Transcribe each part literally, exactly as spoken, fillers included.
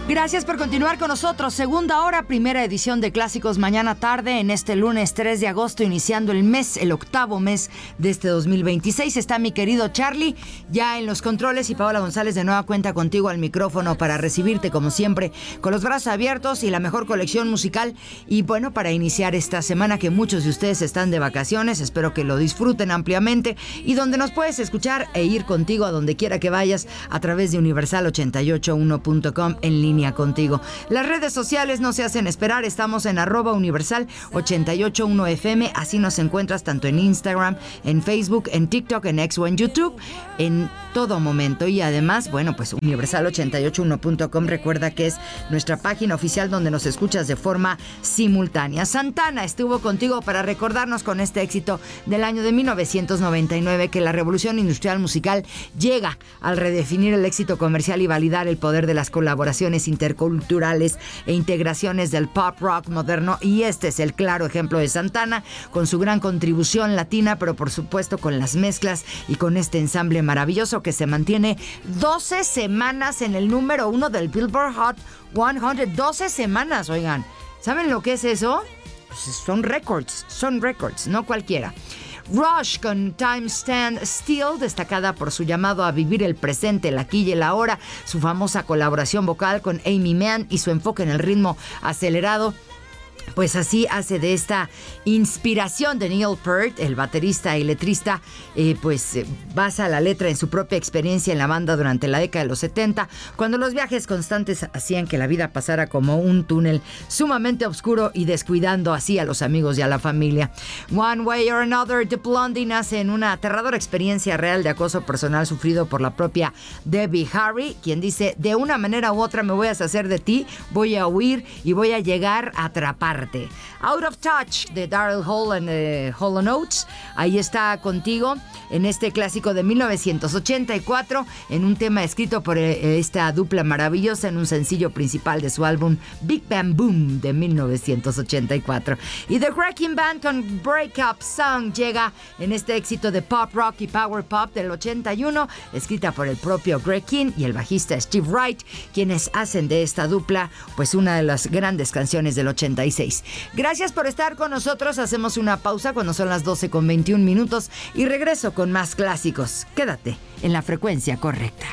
Gracias por continuar con nosotros. Segunda hora, primera edición de Clásicos mañana tarde, en este lunes tres de agosto, iniciando el mes, el octavo mes de este dos mil veintiséis. Está mi querido Charlie ya en los controles y Paola González de nueva cuenta contigo al micrófono para recibirte como siempre con los brazos abiertos y la mejor colección musical. Y bueno, para iniciar esta semana que muchos de ustedes están de vacaciones, espero que lo disfruten ampliamente y donde nos puedes escuchar e ir contigo a donde quiera que vayas a través de universal ochenta y ocho uno punto com en línea contigo. Las redes sociales no se hacen esperar, estamos en arroba universal ochenta y ocho uno F M, así nos encuentras tanto en Instagram, en Facebook, en TikTok, en X o en YouTube, en todo momento. Y además, bueno, pues universal ochenta y ocho uno punto com, recuerda que es nuestra página oficial donde nos escuchas de forma simultánea. Santana estuvo contigo para recordarnos con este éxito del año de mil novecientos noventa y nueve que la revolución industrial musical llega al redefinir el éxito comercial y validar el poder de las colaboraciones interculturales e integraciones del pop rock moderno, y este es el claro ejemplo de Santana, con su gran contribución latina, pero por supuesto con las mezclas y con este ensamble maravilloso que se mantiene doce semanas en el número uno del Billboard Hot cien. doce semanas, oigan, ¿saben lo que es eso? Pues son récords, son récords, no cualquiera. Rush con Time Stand Still, destacada por su llamado a vivir el presente, el aquí y el ahora, su famosa colaboración vocal con Amy Mann y su enfoque en el ritmo acelerado. Pues así hace de esta inspiración de Neil Peart, el baterista y letrista, eh, pues eh, basa la letra en su propia experiencia en la banda durante la década de los setenta, cuando los viajes constantes hacían que la vida pasara como un túnel sumamente oscuro y descuidando así a los amigos y a la familia. One Way or Another, The Blondie nace en una aterradora experiencia real de acoso personal sufrido por la propia Debbie Harry, quien dice: de una manera u otra me voy a deshacer de ti, voy a huir y voy a llegar a atrapar. Out of Touch de Daryl Hall and uh, Hall and Oates, ahí está contigo en este clásico de mil novecientos ochenta y cuatro, en un tema escrito por eh, esta dupla maravillosa en un sencillo principal de su álbum Big Bang Boom de mil novecientos ochenta y cuatro. Y The Wrecking Band con Break Up Song llega en este éxito de pop rock y power pop del ochenta y uno, escrita por el propio Greg King y el bajista Steve Wright, quienes hacen de esta dupla pues una de las grandes canciones del ochenta y seis. Gracias por estar con nosotros. Hacemos una pausa cuando son las doce con veintiún minutos y regreso con más clásicos. Quédate en la frecuencia correcta.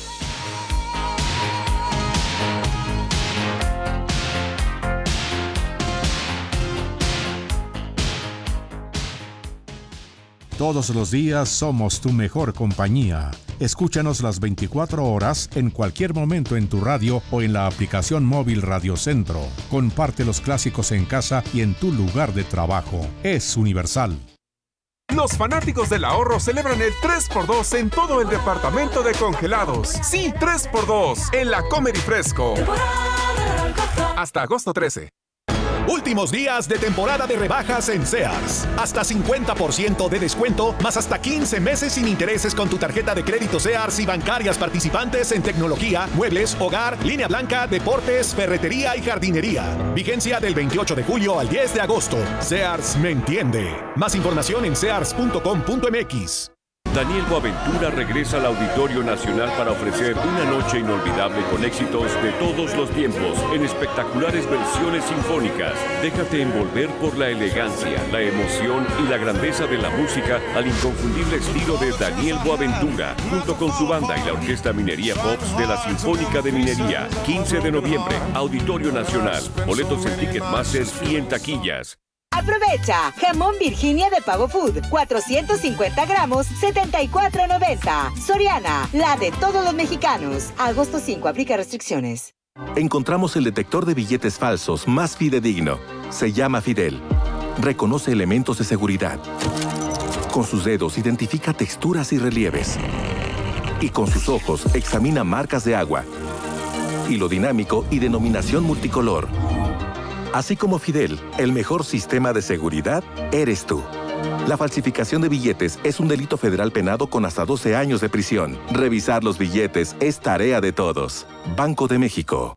Todos los días somos tu mejor compañía. Escúchanos las veinticuatro horas en cualquier momento en tu radio o en la aplicación móvil Radio Centro. Comparte los clásicos en casa y en tu lugar de trabajo. Es Universal. Los fanáticos del ahorro celebran el tres por dos en todo el departamento de congelados. Sí, tres por dos en la Comer y Fresco. Hasta agosto trece. Últimos días de temporada de rebajas en Sears. Hasta cincuenta por ciento de descuento, más hasta quince meses sin intereses con tu tarjeta de crédito Sears y bancarias participantes en tecnología, muebles, hogar, línea blanca, deportes, ferretería y jardinería. Vigencia del veintiocho de julio al diez de agosto. Sears me entiende. Más información en sears punto com punto m x. Daniel Boaventura regresa al Auditorio Nacional para ofrecer una noche inolvidable con éxitos de todos los tiempos en espectaculares versiones sinfónicas. Déjate envolver por la elegancia, la emoción y la grandeza de la música al inconfundible estilo de Daniel Boaventura, junto con su banda y la Orquesta Minería Pops de la Sinfónica de Minería. quince de noviembre, Auditorio Nacional. Boletos en Ticketmaster y en taquillas. Aprovecha, jamón Virginia de Pavo Food, cuatrocientos cincuenta gramos, setenta y cuatro noventa. Soriana, la de todos los mexicanos. Agosto cinco, aplica restricciones. Encontramos el detector de billetes falsos más fidedigno. Se llama Fidel. Reconoce elementos de seguridad. Con sus dedos identifica texturas y relieves. Y con sus ojos examina marcas de agua. Hilo dinámico y denominación multicolor. Así como Fidel, el mejor sistema de seguridad eres tú. La falsificación de billetes es un delito federal penado con hasta doce años de prisión. Revisar los billetes es tarea de todos. Banco de México.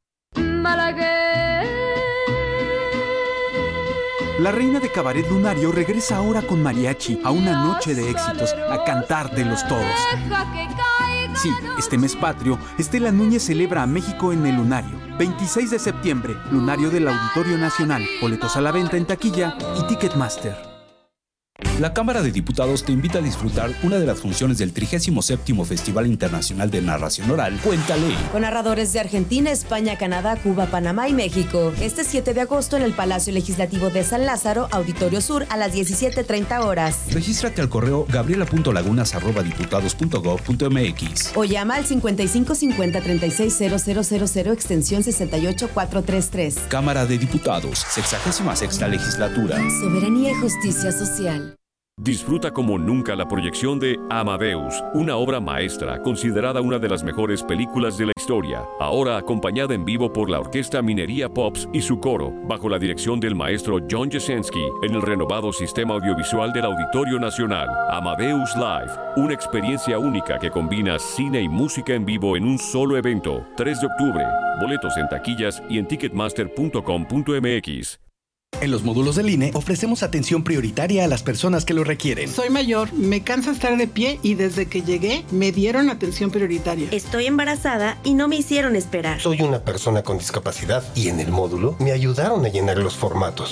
La reina de Cabaret Lunario regresa ahora con mariachi a una noche de éxitos, a cantártelos todos. Sí, este mes patrio, Estela Núñez celebra a México en el Lunario. veintiséis de septiembre, Lunario del Auditorio Nacional. Boletos a la venta en taquilla y Ticketmaster. La Cámara de Diputados te invita a disfrutar una de las funciones del trigésimo séptimo Festival Internacional de Narración Oral, Cuéntale. Con narradores de Argentina, España, Canadá, Cuba, Panamá y México. Este siete de agosto en el Palacio Legislativo de San Lázaro, Auditorio Sur, a las diecisiete treinta horas. Regístrate al correo gabriela punto lagunas arroba diputados punto gob punto mx. O llama al cincuenta y cinco cincuenta treinta y seis cero cero cero cero extensión sesenta y ocho cuatrocientos treinta y tres. Cámara de Diputados, sexagésima sexta legislatura. Soberanía y justicia social. Disfruta como nunca la proyección de Amadeus, una obra maestra considerada una de las mejores películas de la historia, ahora acompañada en vivo por la Orquesta Minería Pops y su coro, bajo la dirección del maestro John Jasenski, en el renovado sistema audiovisual del Auditorio Nacional. Amadeus Live, una experiencia única que combina cine y música en vivo en un solo evento. tres de octubre, boletos en taquillas y en ticketmaster punto com punto mx. En los módulos del I N E ofrecemos atención prioritaria a las personas que lo requieren. Soy mayor, me cansa estar de pie y desde que llegué me dieron atención prioritaria. Estoy embarazada y no me hicieron esperar. Soy una persona con discapacidad y en el módulo me ayudaron a llenar los formatos.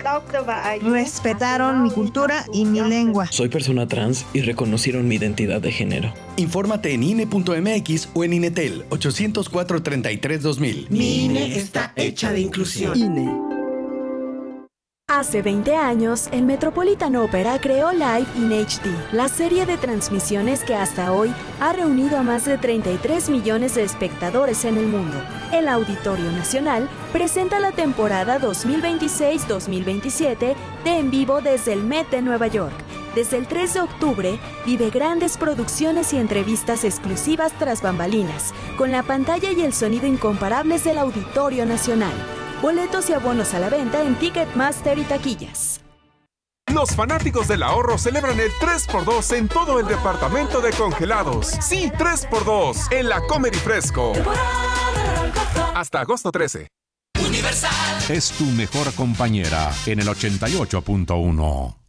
Respetaron mi cultura y mi lengua. Soy persona trans y reconocieron mi identidad de género. Infórmate en I N E punto m x o en INETEL ocho cero cuatro, treinta y tres, dos mil. Mi I N E está hecha de inclusión. I N E. Hace veinte años, el Metropolitan Opera creó Live in H D, la serie de transmisiones que hasta hoy ha reunido a más de treinta y tres millones de espectadores en el mundo. El Auditorio Nacional presenta la temporada dos mil veintiséis dos mil veintisiete de En Vivo desde el Met de Nueva York. Desde el tres de octubre, vive grandes producciones y entrevistas exclusivas tras bambalinas, con la pantalla y el sonido incomparables del Auditorio Nacional. Boletos y abonos a la venta en Ticketmaster y taquillas. Los fanáticos del ahorro celebran el tres por dos en todo el departamento de congelados. Sí, tres por dos en la Comer y Fresco. Hasta agosto trece. Universal es tu mejor compañera en el ochenta y ocho punto uno.